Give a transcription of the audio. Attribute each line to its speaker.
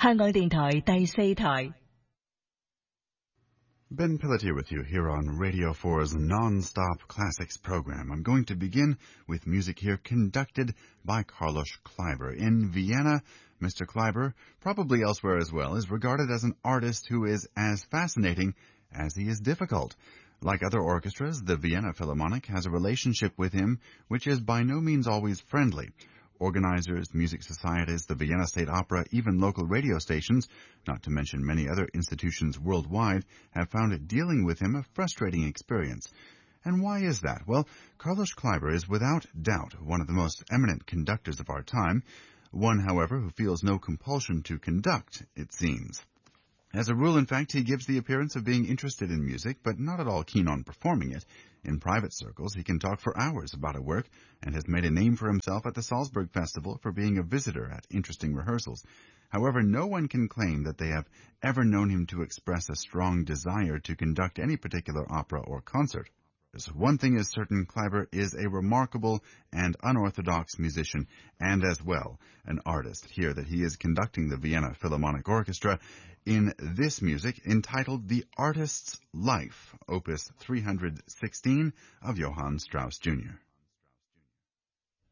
Speaker 1: 香港電台第四台。
Speaker 2: Ben Pelletier with you here on Radio 4's non-stop classics program. I'm going to begin with music here conducted by Carlos Kleiber. In Vienna, Mr. Kleiber, probably elsewhere as well, is regarded as an artist who is as fascinating as he is difficult. Like other orchestras, the Vienna Philharmonic has a relationship with him which is by no means always friendly. Organizers, music societies, the Vienna State Opera, even local radio stations, not to mention many other institutions worldwide, have found it dealing with him a frustrating experience. And why is that? Well, Carlos Kleiber is without doubt one of the most eminent conductors of our time, one, however, who feels no compulsion to conduct, it seems. As a rule, in fact, he gives the appearance of being interested in music, but not at all keen on performing it. In private circles, he can talk for hours about a work and has made a name for himself at the Salzburg Festival for being a visitor at interesting rehearsals. However, no one can claim that they have ever known him to express a strong desire to conduct any particular opera or concert. One thing is certain, Kleiber is a remarkable and unorthodox musician and as well an artist. Here that he is conducting the Vienna Philharmonic Orchestra in this music entitled The Artist's Life, Opus 316 of Johann Strauss Jr.